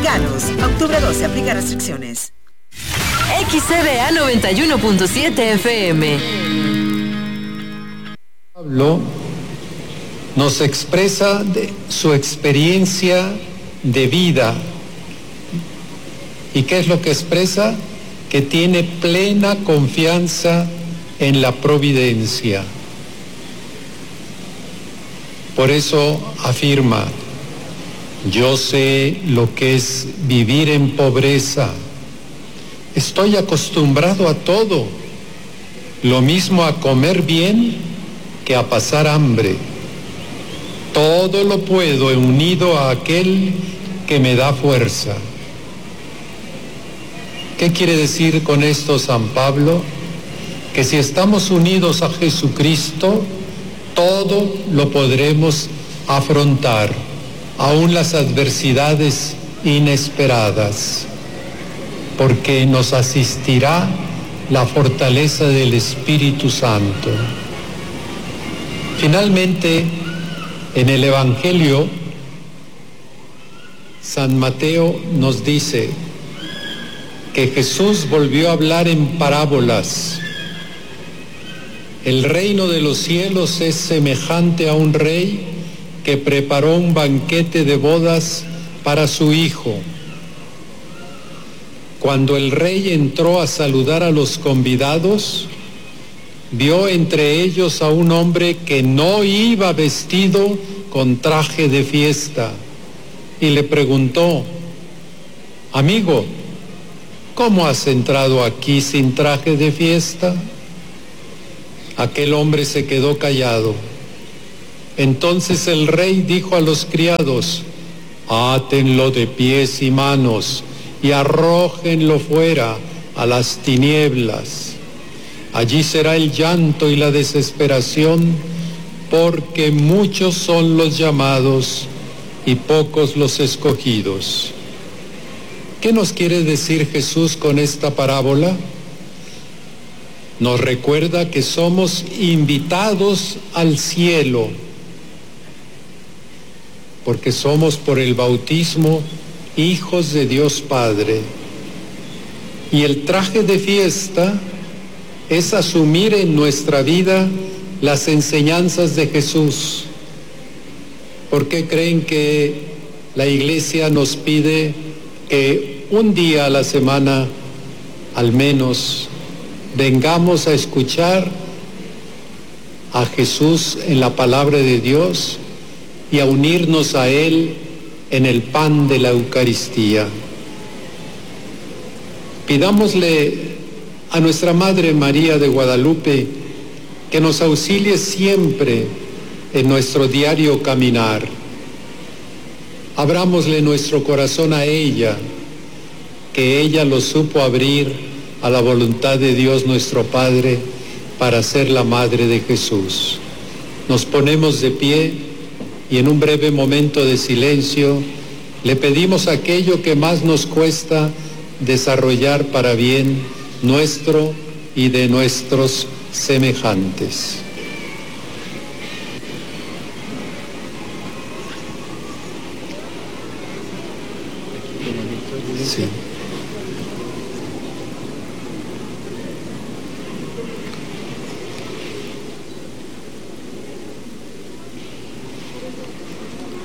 Regalos. Octubre 12. Aplica restricciones. XCBA 91.7 FM. Pablo nos expresa su experiencia de vida. ¿Y qué es lo que expresa? Que tiene plena confianza en la providencia. Por eso afirma: yo sé lo que es vivir en pobreza. Estoy acostumbrado a todo, lo mismo a comer bien que a pasar hambre. Todo lo puedo unido a aquel que me da fuerza. ¿Qué quiere decir con esto San Pablo? Que si estamos unidos a Jesucristo, todo lo podremos afrontar, aún las adversidades inesperadas, porque nos asistirá la fortaleza del Espíritu Santo. Finalmente, en el Evangelio, San Mateo nos dice que Jesús volvió a hablar en parábolas. El reino de los cielos es semejante a un rey que preparó un banquete de bodas para su hijo. Cuando el rey entró a saludar a los convidados, vio entre ellos a un hombre que no iba vestido con traje de fiesta y le preguntó: amigo, ¿cómo has entrado aquí sin traje de fiesta? Aquel hombre se quedó callado. Entonces el rey dijo a los criados: átenlo de pies y manos y arrójenlo fuera a las tinieblas. Allí será el llanto y la desesperación, porque muchos son los llamados y pocos los escogidos. ¿Qué nos quiere decir Jesús con esta parábola? Nos recuerda que somos invitados al cielo, porque somos por el bautismo hijos de Dios Padre. Y el traje de fiesta es asumir en nuestra vida las enseñanzas de Jesús. ¿Por qué creen que la Iglesia nos pide que un día a la semana, al menos, vengamos a escuchar a Jesús en la palabra de Dios y a unirnos a Él en el pan de la Eucaristía? Pidámosle a nuestra Madre María de Guadalupe que nos auxilie siempre en nuestro diario caminar. Abrámosle nuestro corazón a ella, que ella lo supo abrir a la voluntad de Dios nuestro Padre para ser la Madre de Jesús. Nos ponemos de pie y en un breve momento de silencio le pedimos aquello que más nos cuesta desarrollar para bien nuestro y de nuestros semejantes. Sí.